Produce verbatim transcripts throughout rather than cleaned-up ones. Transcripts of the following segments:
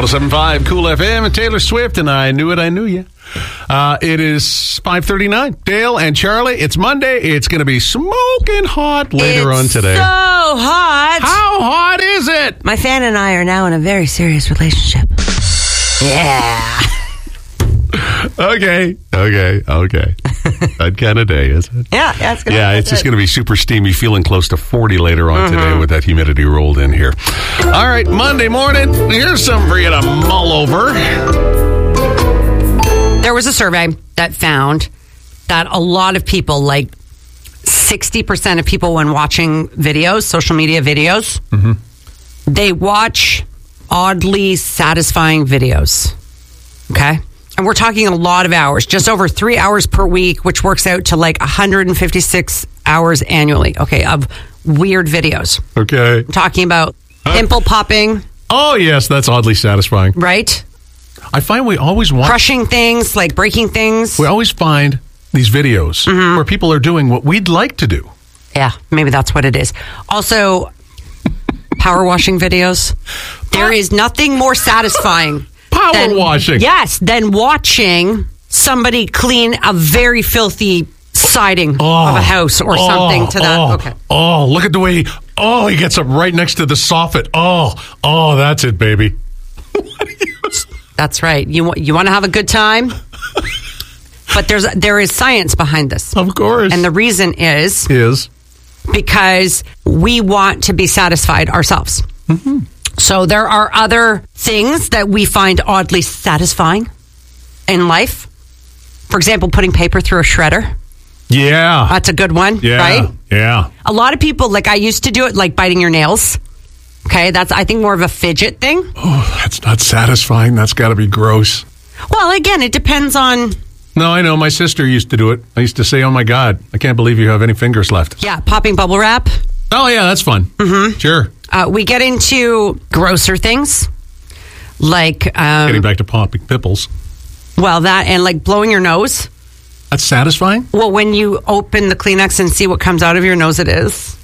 one oh seven point five Cool F M and Taylor Swift, and I Knew It, I Knew You. Uh, it is five thirty-nine. Dale and Charlie, it's Monday. It's going to be smoking hot later it's on today. so hot. How hot is it? My fan and I are now in a very serious relationship. Yeah. Okay, okay, okay. That kind of day, is it? Yeah, yeah, it's, gonna yeah, it's just going to be super steamy, feeling close to forty later on mm-hmm. today with that humidity rolled in here. All right, Monday morning, here's something for you to mull over. There was a survey that found that a lot of people, like sixty percent of people when watching videos, social media videos, mm-hmm. they watch oddly satisfying videos. Okay? And we're talking a lot of hours, just over three hours per week, which works out to like one hundred fifty-six hours annually, okay, of weird videos. Okay. I'm talking about huh? pimple popping. Oh, yes, that's oddly satisfying. Right? I find we always want... Crushing things, like breaking things. We always find these videos mm-hmm. where people are doing what we'd like to do. Yeah, maybe that's what it is. Also, power washing videos. There is nothing more satisfying... Power than, washing. Yes, than watching somebody clean a very filthy siding oh, of a house or oh, something to that. Oh, okay. Oh, look at the way he, oh, he gets up right next to the soffit. Oh, oh, that's it, baby. That's right. You you want to have a good time? But there's there is science behind this. Of course. And the reason is is because we want to be satisfied ourselves. Mm-hmm. So there are other things that we find oddly satisfying in life. For example, putting paper through a shredder. Yeah. That's a good one, yeah, right? Yeah. A lot of people, like I used to do it, like biting your nails. Okay, that's, I think, more of a fidget thing. Oh, that's not satisfying. That's got to be gross. Well, again, it depends on... No, I know. My sister used to do it. I used to say, oh, my God, I can't believe you have any fingers left. Yeah, popping bubble wrap. Oh, yeah, that's fun. Mm-hmm. Sure. Uh, we get into grosser things, like... Um, Getting back to popping pimples. Well, that and like blowing your nose. That's satisfying? Well, when you open the Kleenex and see what comes out of your nose, it is.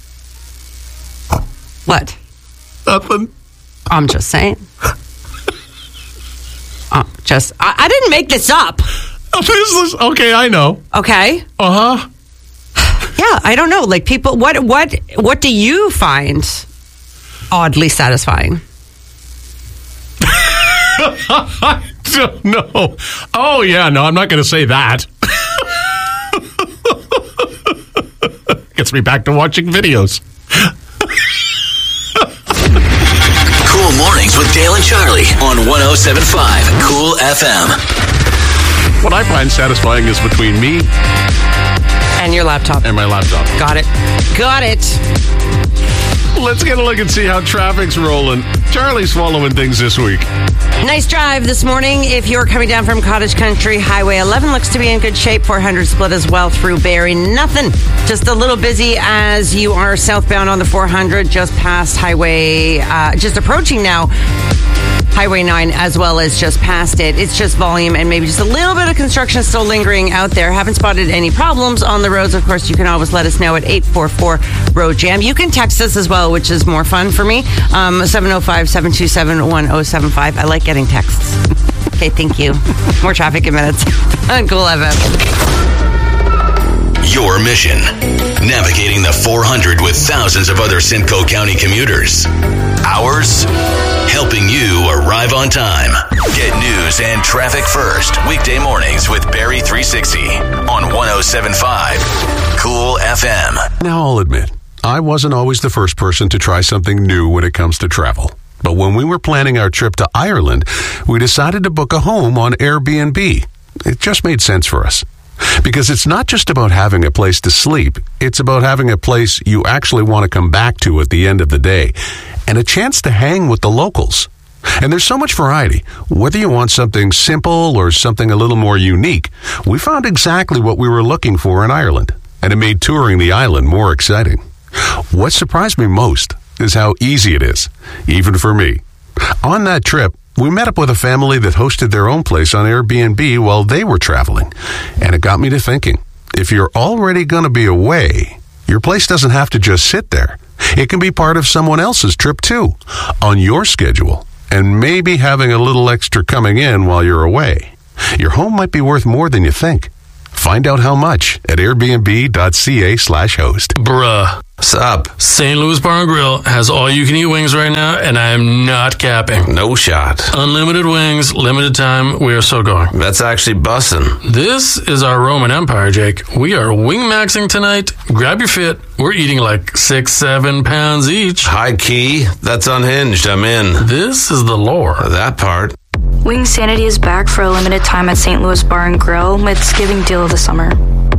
What? Nothing. I'm just saying. uh, just, I, I didn't make this up. Oh, this is, okay, I know. Okay. Uh-huh. Yeah, I don't know. Like people, what, what, what do you find oddly satisfying? I don't know. Oh, yeah, no, I'm not going to say that. Gets me back to watching videos. Cool Mornings with Dale and Charlie on one oh seven point five Cool F M. What I find satisfying is between me and your laptop. And my laptop. Got it. Got it. Let's get a look and see how traffic's rolling. Charlie's following things this week. Nice drive this morning. If you're coming down from Cottage Country, Highway eleven looks to be in good shape. four hundred split as well through Barrie. Nothing. Just a little busy as you are southbound on the four hundred, just past Highway, uh, just approaching now. Highway nine as well as just past it. It's just volume and maybe just a little bit of construction still lingering out there. Haven't spotted any problems on the roads. Of course, you can always let us know at eight four four road jam. You can text us as well, which is more fun for me. Um, seven oh five, seven two seven, one oh seven five. I like getting texts. Okay, thank you. More traffic in minutes on Cool F M. Your mission, navigating the four hundred with thousands of other Simcoe County commuters. Ours, helping you arrive on time. Get news and traffic first, weekday mornings with Barrie three sixty on one oh seven point five Cool F M. Now, I'll admit, I wasn't always the first person to try something new when it comes to travel. But when we were planning our trip to Ireland, we decided to book a home on Airbnb. It just made sense for us. Because it's not just about having a place to sleep, it's about having a place you actually want to come back to at the end of the day, and a chance to hang with the locals. And there's so much variety. Whether you want something simple or something a little more unique, we found exactly what we were looking for in Ireland, and it made touring the island more exciting. What surprised me most is how easy it is, even for me. On that trip, we met up with a family that hosted their own place on Airbnb while they were traveling. And it got me to thinking, if you're already going to be away, your place doesn't have to just sit there. It can be part of someone else's trip too, on your schedule and maybe having a little extra coming in while you're away. Your home might be worth more than you think. Find out how much at airbnb.ca slash host. Bruh. Sup? Saint Louis Bar and Grill has all-you-can-eat wings right now, and I am not capping. No shot. Unlimited wings, limited time. We are so going. That's actually bussin'. This is our Roman Empire, Jake. We are wing-maxing tonight. Grab your fit. We're eating like six, seven pounds each. High key. That's unhinged. I'm in. This is the lore. That part. Wing Sanity is back for a limited time at Saint Louis Bar and Grill. It's giving deal of the summer.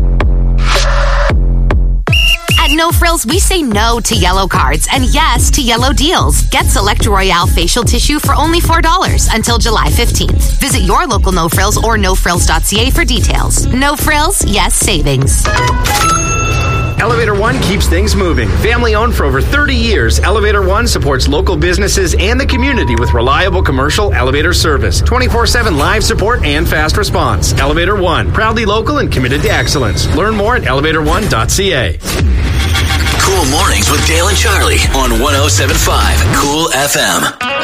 At No Frills, we say no to yellow cards and yes to yellow deals. Get Select Royale facial tissue for only four dollars until July fifteenth. Visit your local No Frills or no frills dot c a for details. No Frills, yes savings. Elevator One keeps things moving. Family owned for over thirty years, Elevator One supports local businesses and the community with reliable commercial elevator service, twenty-four seven live support and fast response. Elevator One, proudly local and committed to excellence. Learn more at elevator one dot c a. Cool Mornings with Dale and Charlie on one oh seven point five Cool F M.